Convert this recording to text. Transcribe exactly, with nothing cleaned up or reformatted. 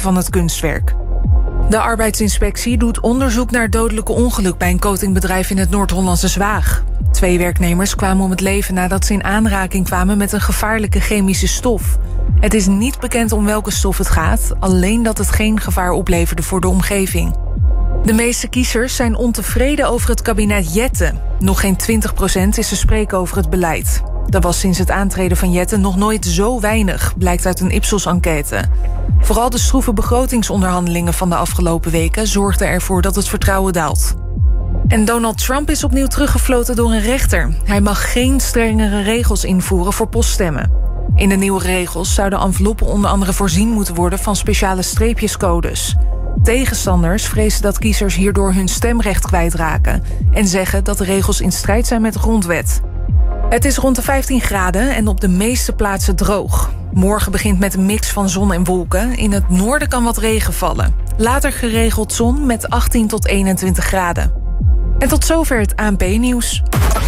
van het kunstwerk. De arbeidsinspectie doet onderzoek naar dodelijke ongeluk bij een coatingbedrijf in het Noord-Hollandse Zwaag. Twee werknemers kwamen om het leven nadat ze in aanraking kwamen met een gevaarlijke chemische stof. Het is niet bekend om welke stof het gaat, alleen dat het geen gevaar opleverde voor de omgeving. De meeste kiezers zijn ontevreden over het kabinet Jette. Nog geen twintig procent is te spreken over het beleid. Dat was sinds het aantreden van Jette nog nooit zo weinig, blijkt uit een Ipsos-enquête. Vooral de stroeve begrotingsonderhandelingen van de afgelopen weken zorgden ervoor dat het vertrouwen daalt. En Donald Trump is opnieuw teruggefloten door een rechter. Hij mag geen strengere regels invoeren voor poststemmen. In de nieuwe regels zouden enveloppen onder andere voorzien moeten worden van speciale streepjescodes. Tegenstanders vrezen dat kiezers hierdoor hun stemrecht kwijtraken en zeggen dat de regels in strijd zijn met de grondwet. Het is rond de vijftien graden en op de meeste plaatsen droog. Morgen begint met een mix van zon en wolken. In het noorden kan wat regen vallen. Later geregeld zon met achttien tot eenentwintig graden. En tot zover het A N P-nieuws.